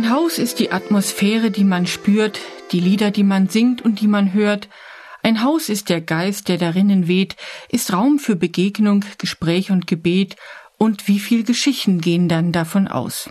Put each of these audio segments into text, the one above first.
Ein Haus ist die Atmosphäre, die man spürt, die Lieder, die man singt und die man hört. Ein Haus ist der Geist, der darinnen weht, ist Raum für Begegnung, Gespräch und Gebet, und wie viel Geschichten gehen dann davon aus.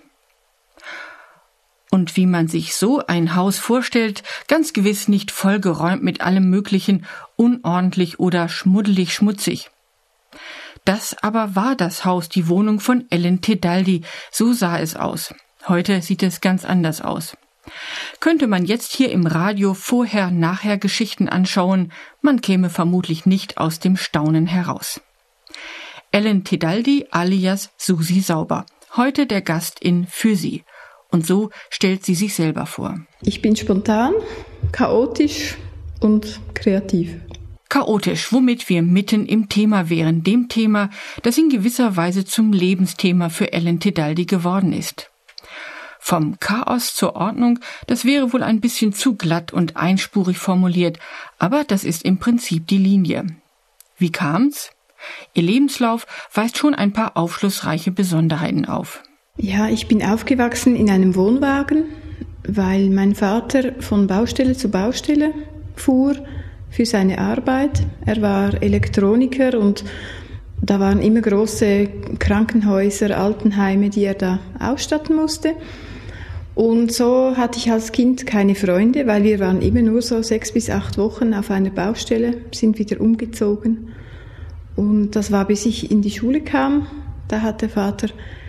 Und wie man sich so ein Haus vorstellt, ganz gewiss nicht vollgeräumt mit allem Möglichen, unordentlich oder schmuddelig schmutzig. Das aber war das Haus, die Wohnung von Ellen Tedaldi, so sah es aus. Heute sieht es ganz anders aus. Könnte man jetzt hier im Radio Vorher-Nachher-Geschichten anschauen, man käme vermutlich nicht aus dem Staunen heraus. Ellen Tedaldi alias Susi Sauber, heute der Gast in Für Sie. Und so stellt sie sich selber vor. Ich bin spontan, chaotisch und kreativ. Chaotisch, womit wir mitten im Thema wären, dem Thema, das in gewisser Weise zum Lebensthema für Ellen Tedaldi geworden ist. Vom Chaos zur Ordnung, das wäre wohl ein bisschen zu glatt und einspurig formuliert, aber das ist im Prinzip die Linie. Wie kam's? Ihr Lebenslauf weist schon ein paar aufschlussreiche Besonderheiten auf. Ja, ich bin aufgewachsen in einem Wohnwagen, weil mein Vater von Baustelle zu Baustelle fuhr für seine Arbeit. Er war Elektroniker und da waren immer große Krankenhäuser, Altenheime, die er da ausstatten musste. Und so hatte ich als Kind keine Freunde, weil wir waren immer nur so 6 bis 8 Wochen auf einer Baustelle, sind wieder umgezogen. Und das war, bis ich in die Schule kam. Da hat der Vater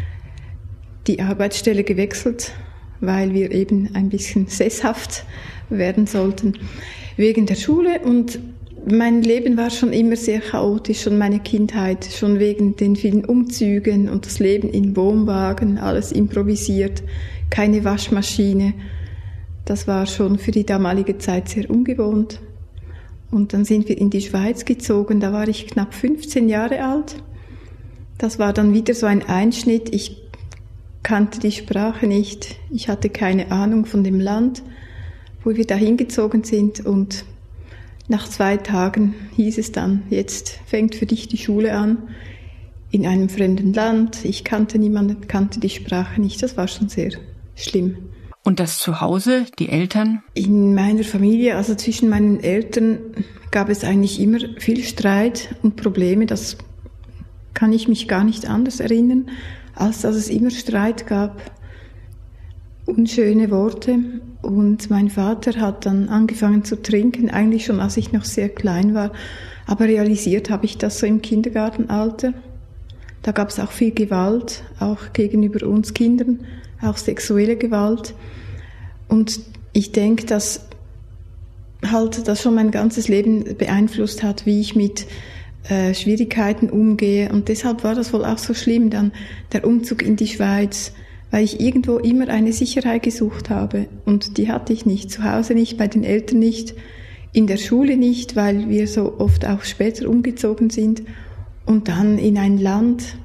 die Arbeitsstelle gewechselt, weil wir eben ein bisschen sesshaft werden sollten wegen der Schule. Und mein Leben war schon immer sehr chaotisch, schon meine Kindheit, schon wegen den vielen Umzügen und das Leben in Wohnwagen, alles improvisiert, keine Waschmaschine. Das war schon für die damalige Zeit sehr ungewohnt. Und dann sind wir in die Schweiz gezogen, da war ich knapp 15 Jahre alt. Das war dann wieder so ein Einschnitt. Ich kannte die Sprache nicht, ich hatte keine Ahnung von dem Land, wo wir da hingezogen sind, und nach 2 Tagen hieß es dann, jetzt fängt für dich die Schule an, in einem fremden Land. Ich kannte niemanden, kannte die Sprache nicht, das war schon sehr schlimm. Und das Zuhause, die Eltern? In meiner Familie, also zwischen meinen Eltern, gab es eigentlich immer viel Streit und Probleme, das kann ich mich gar nicht anders erinnern, als dass es immer Streit gab, unschöne Worte. Und mein Vater hat dann angefangen zu trinken, eigentlich schon als ich noch sehr klein war. Aber realisiert habe ich das so im Kindergartenalter. Da gab es auch viel Gewalt, auch gegenüber uns Kindern, auch sexuelle Gewalt. Und ich denke, dass halt das schon mein ganzes Leben beeinflusst hat, wie ich mit Schwierigkeiten umgehe, und deshalb war das wohl auch so schlimm dann der Umzug in die Schweiz, weil ich irgendwo immer eine Sicherheit gesucht habe, und die hatte ich nicht, zu Hause nicht, bei den Eltern nicht, in der Schule nicht, weil wir so oft auch später umgezogen sind, und dann in ein Land,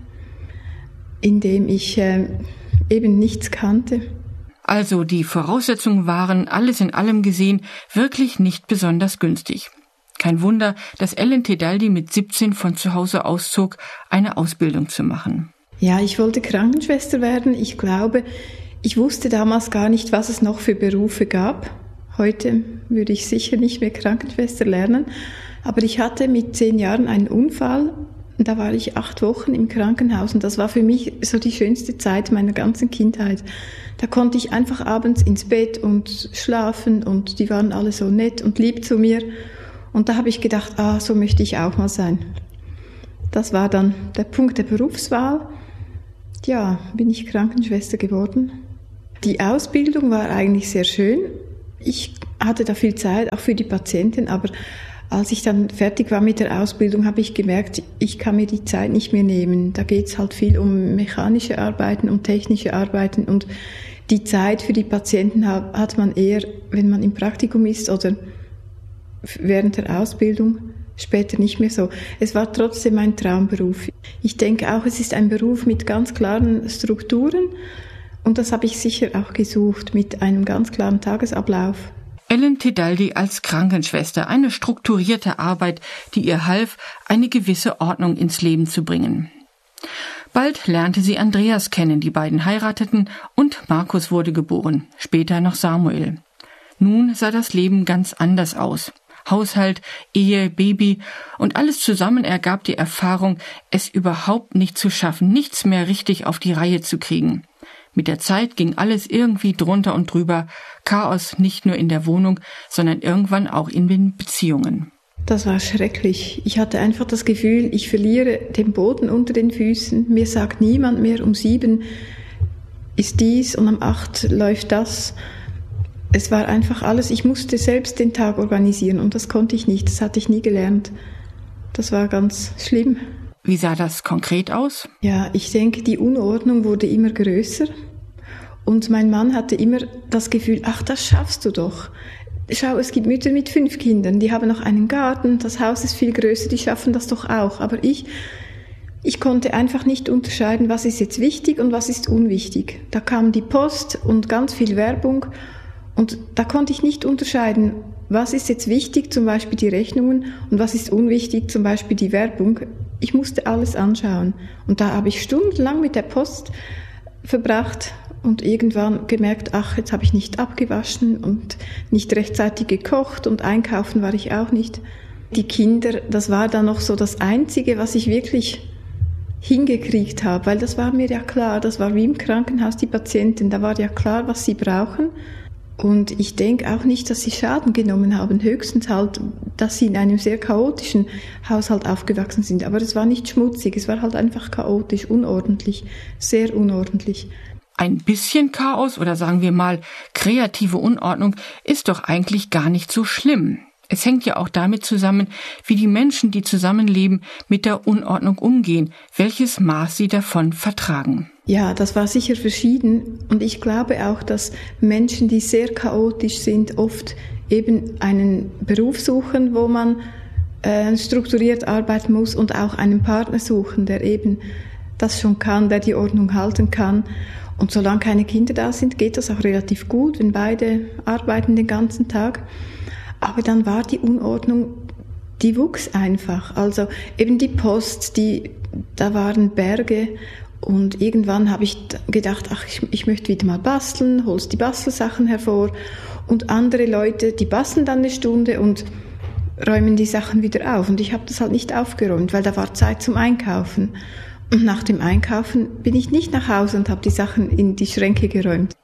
in dem ich eben nichts kannte. Also die Voraussetzungen waren, alles in allem gesehen, wirklich nicht besonders günstig. Kein Wunder, dass Ellen Tedaldi mit 17 von zu Hause auszog, eine Ausbildung zu machen. Ja, ich wollte Krankenschwester werden. Ich glaube, ich wusste damals gar nicht, was es noch für Berufe gab. Heute würde ich sicher nicht mehr Krankenschwester lernen. Aber ich hatte mit 10 Jahren einen Unfall. Da war ich 8 Wochen im Krankenhaus, und das war für mich so die schönste Zeit meiner ganzen Kindheit. Da konnte ich einfach abends ins Bett und schlafen, und die waren alle so nett und lieb zu mir. Und da habe ich gedacht, so möchte ich auch mal sein. Das war dann der Punkt der Berufswahl. Ja, bin ich Krankenschwester geworden. Die Ausbildung war eigentlich sehr schön. Ich hatte da viel Zeit, auch für die Patienten, aber als ich dann fertig war mit der Ausbildung, habe ich gemerkt, ich kann mir die Zeit nicht mehr nehmen. Da geht es halt viel um mechanische Arbeiten, um technische Arbeiten, und die Zeit für die Patienten hat man eher, wenn man im Praktikum ist oder während der Ausbildung, später nicht mehr so. Es war trotzdem ein Traumberuf. Ich denke auch, es ist ein Beruf mit ganz klaren Strukturen, und das habe ich sicher auch gesucht, mit einem ganz klaren Tagesablauf. Ellen Tedaldi als Krankenschwester, eine strukturierte Arbeit, die ihr half, eine gewisse Ordnung ins Leben zu bringen. Bald lernte sie Andreas kennen, die beiden heirateten und Markus wurde geboren, später noch Samuel. Nun sah das Leben ganz anders aus. Haushalt, Ehe, Baby und alles zusammen ergab die Erfahrung, es überhaupt nicht zu schaffen, nichts mehr richtig auf die Reihe zu kriegen. Mit der Zeit ging alles irgendwie drunter und drüber, Chaos nicht nur in der Wohnung, sondern irgendwann auch in den Beziehungen. Das war schrecklich. Ich hatte einfach das Gefühl, ich verliere den Boden unter den Füßen. Mir sagt niemand mehr, um 7 ist dies und um 8 läuft das. Es war einfach alles, ich musste selbst den Tag organisieren und das konnte ich nicht, das hatte ich nie gelernt. Das war ganz schlimm. Wie sah das konkret aus? Ja, ich denke, die Unordnung wurde immer größer und mein Mann hatte immer das Gefühl, ach, das schaffst du doch. Schau, es gibt Mütter mit 5 Kindern, die haben noch einen Garten, das Haus ist viel größer, die schaffen das doch auch. Aber ich konnte einfach nicht unterscheiden, was ist jetzt wichtig und was ist unwichtig. Da kam die Post und ganz viel Werbung. Und da konnte ich nicht unterscheiden, was ist jetzt wichtig, zum Beispiel die Rechnungen, und was ist unwichtig, zum Beispiel die Werbung. Ich musste alles anschauen. Und da habe ich stundenlang mit der Post verbracht und irgendwann gemerkt, ach, jetzt habe ich nicht abgewaschen und nicht rechtzeitig gekocht und einkaufen war ich auch nicht. Die Kinder, das war dann noch so das Einzige, was ich wirklich hingekriegt habe, weil das war mir ja klar, das war wie im Krankenhaus die Patienten, da war ja klar, was sie brauchen. Und ich denke auch nicht, dass sie Schaden genommen haben, höchstens halt, dass sie in einem sehr chaotischen Haushalt aufgewachsen sind. Aber es war nicht schmutzig, es war halt einfach chaotisch, unordentlich, sehr unordentlich. Ein bisschen Chaos oder sagen wir mal kreative Unordnung ist doch eigentlich gar nicht so schlimm. Es hängt ja auch damit zusammen, wie die Menschen, die zusammenleben, mit der Unordnung umgehen, welches Maß sie davon vertragen. Ja, das war sicher verschieden und ich glaube auch, dass Menschen, die sehr chaotisch sind, oft eben einen Beruf suchen, wo man strukturiert arbeiten muss und auch einen Partner suchen, der eben das schon kann, der die Ordnung halten kann. Und solange keine Kinder da sind, geht das auch relativ gut, wenn beide arbeiten den ganzen Tag. Aber dann war die Unordnung, die wuchs einfach. Also eben die Post, da waren Berge. Und irgendwann habe ich gedacht, ach, ich möchte wieder mal basteln, holst die Bastelsachen hervor. Und andere Leute, die basteln dann eine Stunde und räumen die Sachen wieder auf. Und ich habe das halt nicht aufgeräumt, weil da war Zeit zum Einkaufen. Und nach dem Einkaufen bin ich nicht nach Hause und habe die Sachen in die Schränke geräumt.